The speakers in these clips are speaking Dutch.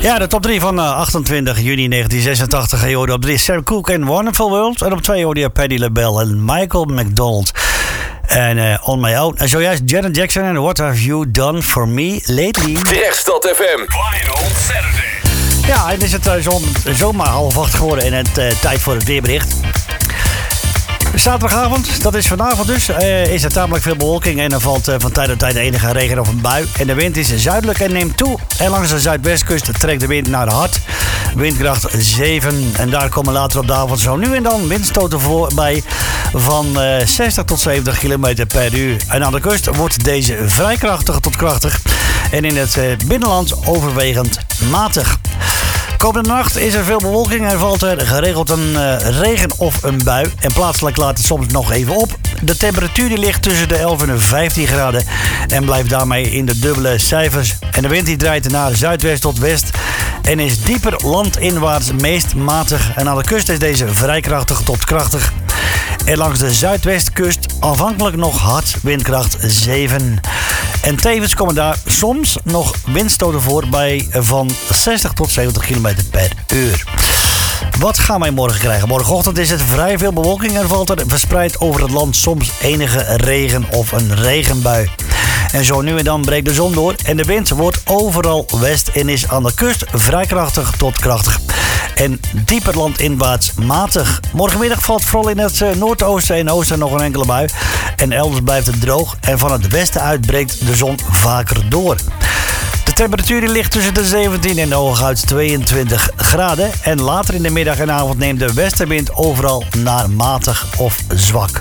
Ja, de top 3 van 28 juni 1986. Je hoorde op 3 Sam Cooke en Wonderful World. En op 2 hoorde je Patti LaBelle en Michael McDonald. En On My Own. En zojuist Janet Jackson en What Have You Done For Me Lately. Rechtstad FM. Final Saturday. Ja, en is het zomaar 7:30 geworden en het tijd voor het weerbericht. Zaterdagavond, dat is vanavond dus, is er tamelijk veel bewolking en er valt van tijd tot tijd enige regen of een bui. En de wind is zuidelijk en neemt toe. En langs de zuidwestkust trekt de wind naar hard. Windkracht 7. En daar komen later op de avond zo nu en dan windstoten voorbij van 60 tot 70 km per uur. En aan de kust wordt deze vrij krachtig tot krachtig. En in het binnenland overwegend matig. Komende nacht is er veel bewolking en valt er geregeld een regen of een bui. En plaatselijk laat het soms nog even op. De temperatuur die ligt tussen de 11 en de 15 graden en blijft daarmee in de dubbele cijfers. En de wind die draait naar zuidwest tot west en is dieper landinwaarts meest matig. En aan de kust is deze vrij krachtig tot krachtig. En langs de zuidwestkust aanvankelijk nog hard, windkracht 7. En tevens komen daar soms nog windstoten voor bij van 60 tot 70 km per uur. Wat gaan wij morgen krijgen? Morgenochtend is het vrij veel bewolking en valt er verspreid over het land soms enige regen of een regenbui. En zo nu en dan breekt de zon door en de wind wordt overal west en is aan de kust vrij krachtig tot krachtig. En dieper landinwaarts matig. Morgenmiddag valt vooral in het noordoosten en oosten nog een enkele bui. En elders blijft het droog en van het westen uit breekt de zon vaker door. De temperatuur ligt tussen de 17 en hooguit 22 graden. En later in de middag en avond neemt de westenwind overal naar matig of zwak.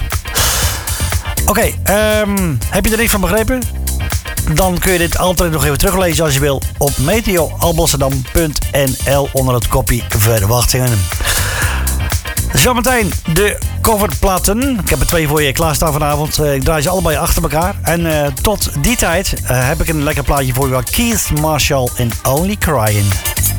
Oké, heb je er niks van begrepen? Dan kun je dit altijd nog even teruglezen als je wil op meteoalblasserdam.nl onder het kopje verwachtingen. Zometeen de coverplaten. Ik heb er 2 voor je klaarstaan vanavond. Ik draai ze allebei achter elkaar. En tot die tijd heb ik een lekker plaatje voor je. Keith Marshall in Only Crying.